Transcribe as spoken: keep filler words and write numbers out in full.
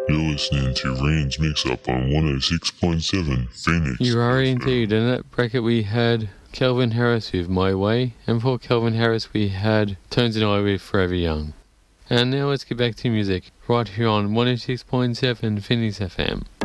You're listening to Rain's Mix-Up on one oh six point seven Phoenix. You are F M. indeed. In that bracket we had Calvin Harris with My Way, and for Calvin Harris we had Tones and I with Forever Young. And now let's get back to music, right here on one oh six point seven Phoenix F M.